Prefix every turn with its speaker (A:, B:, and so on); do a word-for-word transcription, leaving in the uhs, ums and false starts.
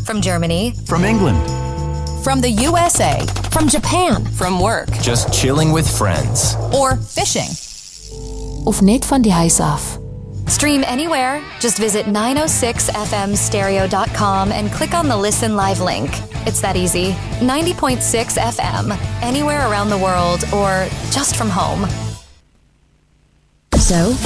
A: From Germany.
B: From England.
C: From the U S A.
A: From Japan.
C: From work.
D: Just chilling with friends.
C: Or fishing.
E: Of net van die huis af.
A: Stream anywhere. Just visit nine oh six f m stereo dot com and click on the Listen Live link. It's that easy. ninety point six F M. Anywhere around the world or just from home.
E: So